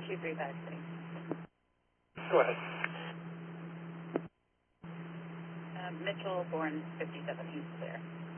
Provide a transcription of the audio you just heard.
2356. Go ahead. Mitchell, Bourne 57, he's clear.